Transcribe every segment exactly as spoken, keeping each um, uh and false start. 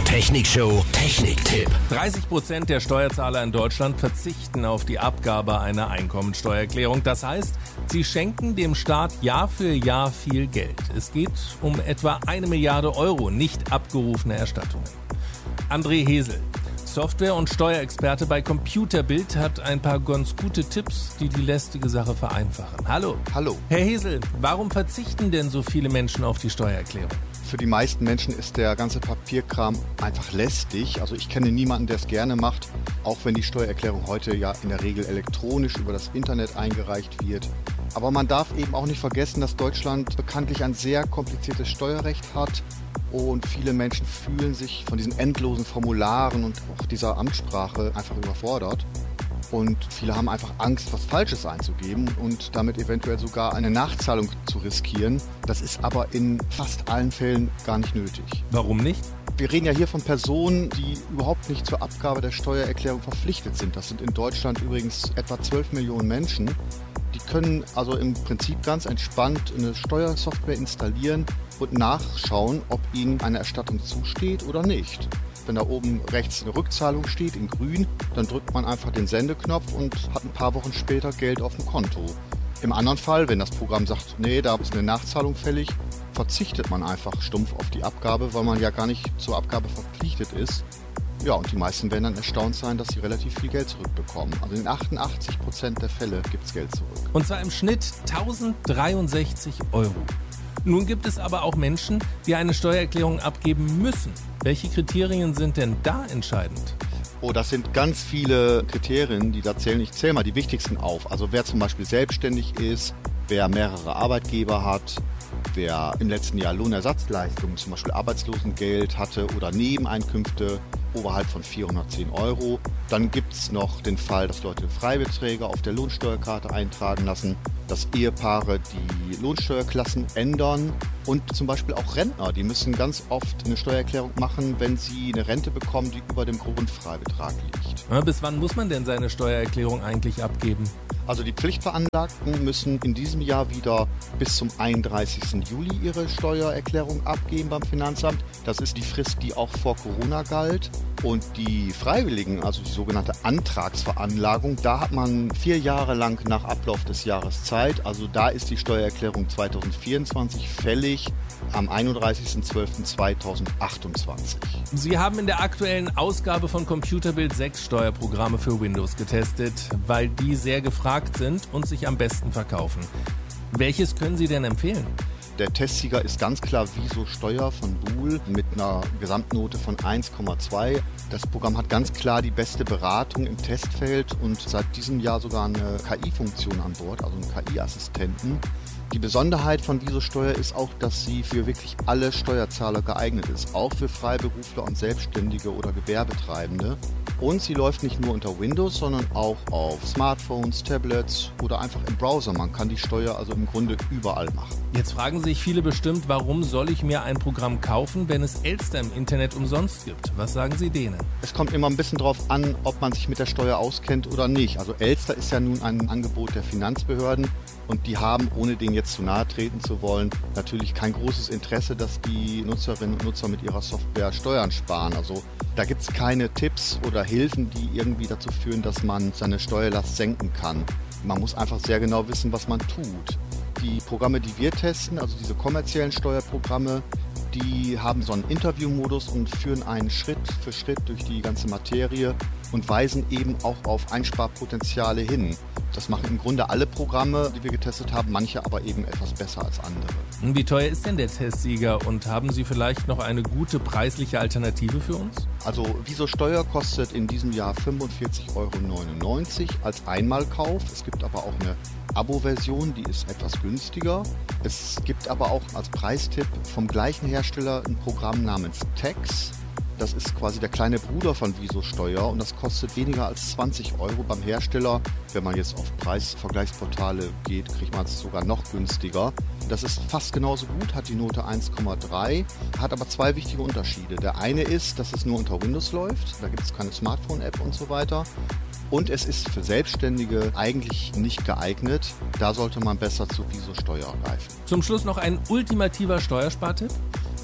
Technikshow Techniktipp. dreißig Prozent der Steuerzahler in Deutschland verzichten auf die Abgabe einer Einkommensteuererklärung. Das heißt, sie schenken dem Staat Jahr für Jahr viel Geld. Es geht um etwa eine Milliarde Euro nicht abgerufene Erstattungen. André Hesel, Software- und Steuerexperte bei Computerbild, hat ein paar ganz gute Tipps, die die lästige Sache vereinfachen. Hallo. Hallo. Herr Hesel, warum verzichten denn so viele Menschen auf die Steuererklärung? Für die meisten Menschen ist der ganze Papierkram einfach lästig. Also ich kenne niemanden, der es gerne macht, auch wenn die Steuererklärung heute ja in der Regel elektronisch über das Internet eingereicht wird. Aber man darf eben auch nicht vergessen, dass Deutschland bekanntlich ein sehr kompliziertes Steuerrecht hat und viele Menschen fühlen sich von diesen endlosen Formularen und auch dieser Amtssprache einfach überfordert. Und viele haben einfach Angst, was Falsches einzugeben und damit eventuell sogar eine Nachzahlung zu riskieren. Das ist aber in fast allen Fällen gar nicht nötig. Warum nicht? Wir reden ja hier von Personen, die überhaupt nicht zur Abgabe der Steuererklärung verpflichtet sind. Das sind in Deutschland übrigens etwa zwölf Millionen Menschen. Die können also im Prinzip ganz entspannt eine Steuersoftware installieren und nachschauen, ob ihnen eine Erstattung zusteht oder nicht. Wenn da oben rechts eine Rückzahlung steht in grün, dann drückt man einfach den Sendeknopf und hat ein paar Wochen später Geld auf dem Konto. Im anderen Fall, wenn das Programm sagt, nee, da ist eine Nachzahlung fällig, verzichtet man einfach stumpf auf die Abgabe, weil man ja gar nicht zur Abgabe verpflichtet ist. Ja, und die meisten werden dann erstaunt sein, dass sie relativ viel Geld zurückbekommen. Also in achtundachtzig Prozent der Fälle gibt es Geld zurück. Und zwar im Schnitt tausenddreiundsechzig Euro. Nun gibt es aber auch Menschen, die eine Steuererklärung abgeben müssen. Welche Kriterien sind denn da entscheidend? Oh, das sind ganz viele Kriterien, die da zählen. Ich zähle mal die wichtigsten auf. Also wer zum Beispiel selbstständig ist, wer mehrere Arbeitgeber hat, wer im letzten Jahr Lohnersatzleistungen, zum Beispiel Arbeitslosengeld hatte oder Nebeneinkünfte oberhalb von vierhundertzehn Euro. Dann gibt es noch den Fall, dass Leute Freibeträge auf der Lohnsteuerkarte eintragen lassen, dass Ehepaare die Lohnsteuerklassen ändern und zum Beispiel auch Rentner, die müssen ganz oft eine Steuererklärung machen, wenn sie eine Rente bekommen, die über dem Grundfreibetrag liegt. Bis wann muss man denn seine Steuererklärung eigentlich abgeben? Also die Pflichtveranlagten müssen in diesem Jahr wieder bis zum einunddreißigsten Juli ihre Steuererklärung abgeben beim Finanzamt. Das ist die Frist, die auch vor Corona galt. Und die Freiwilligen, also die sogenannte Antragsveranlagung, da hat man vier Jahre lang nach Ablauf des Jahres Zeit. Also da ist die Steuererklärung zweitausendvierundzwanzig fällig am einunddreißigsten zwölften zweitausendachtundzwanzig. Sie haben in der aktuellen Ausgabe von Computerbild sechs Steuerprogramme für Windows getestet, weil die sehr gefragt sind und sich am besten verkaufen. Welches können Sie denn empfehlen? Der Testsieger ist ganz klar Wieso Steuer von Buhl mit einer Gesamtnote von eins Komma zwei. Das Programm hat ganz klar die beste Beratung im Testfeld und seit diesem Jahr sogar eine K I-Funktion an Bord, also einen K I-Assistenten. Die Besonderheit von Wieso Steuer ist auch, dass sie für wirklich alle Steuerzahler geeignet ist, auch für Freiberufler und Selbstständige oder Gewerbetreibende. Und sie läuft nicht nur unter Windows, sondern auch auf Smartphones, Tablets oder einfach im Browser. Man kann die Steuer also im Grunde überall machen. Jetzt fragen sich viele bestimmt, warum soll ich mir ein Programm kaufen, wenn es Elster im Internet umsonst gibt? Was sagen Sie denen? Es kommt immer ein bisschen drauf an, ob man sich mit der Steuer auskennt oder nicht. Also Elster ist ja nun ein Angebot der Finanzbehörden und die haben, ohne denen jetzt zu nahe treten zu wollen, natürlich kein großes Interesse, dass die Nutzerinnen und Nutzer mit ihrer Software Steuern sparen. Also da gibt es keine Tipps oder Hilfen, die irgendwie dazu führen, dass man seine Steuerlast senken kann. Man muss einfach sehr genau wissen, was man tut. Die Programme, die wir testen, also diese kommerziellen Steuerprogramme, die haben so einen Interviewmodus und führen einen Schritt für Schritt durch die ganze Materie und weisen eben auch auf Einsparpotenziale hin. Das machen im Grunde alle Programme, die wir getestet haben, manche aber eben etwas besser als andere. Wie teuer ist denn der Testsieger und haben Sie vielleicht noch eine gute preisliche Alternative für uns? Also Wieso Steuer kostet in diesem Jahr fünfundvierzig Euro neunundneunzig als Einmalkauf. Es gibt aber auch eine Abo-Version, die ist etwas günstiger. Es gibt aber auch als Preistipp vom gleichen Hersteller ein Programm namens Tax. Das ist quasi der kleine Bruder von Wieso Steuer und das kostet weniger als zwanzig Euro beim Hersteller. Wenn man jetzt auf Preisvergleichsportale geht, kriegt man es sogar noch günstiger. Das ist fast genauso gut, hat die Note eins Komma drei, hat aber zwei wichtige Unterschiede. Der eine ist, dass es nur unter Windows läuft, da gibt es keine Smartphone-App und so weiter. Und es ist für Selbstständige eigentlich nicht geeignet. Da sollte man besser zu Wieso Steuer greifen. Zum Schluss noch ein ultimativer Steuerspartipp?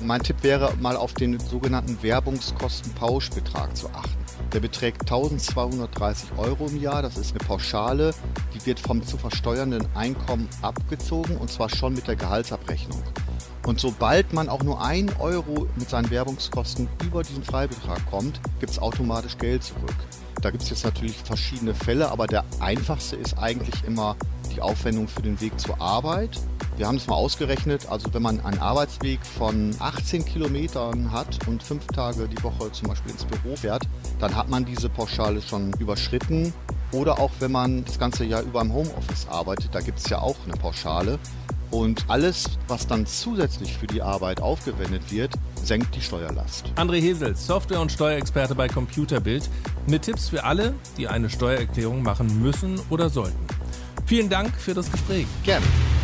Mein Tipp wäre, mal auf den sogenannten Werbungskostenpauschbetrag zu achten. Der beträgt eintausendzweihundertdreißig Euro im Jahr. Das ist eine Pauschale, die wird vom zu versteuernden Einkommen abgezogen, und zwar schon mit der Gehaltsabrechnung. Und sobald man auch nur ein Euro mit seinen Werbungskosten über diesen Freibetrag kommt, gibt es automatisch Geld zurück. Da gibt es jetzt natürlich verschiedene Fälle, aber der einfachste ist eigentlich immer die Aufwendung für den Weg zur Arbeit. Wir haben es mal ausgerechnet, also wenn man einen Arbeitsweg von achtzehn Kilometern hat und fünf Tage die Woche zum Beispiel ins Büro fährt, dann hat man diese Pauschale schon überschritten. Oder auch wenn man das ganze Jahr über im Homeoffice arbeitet, da gibt es ja auch eine Pauschale. Und alles, was dann zusätzlich für die Arbeit aufgewendet wird, senkt die Steuerlast. André Hesel, Software- und Steuerexperte bei Computerbild, mit Tipps für alle, die eine Steuererklärung machen müssen oder sollten. Vielen Dank für das Gespräch. Gerne.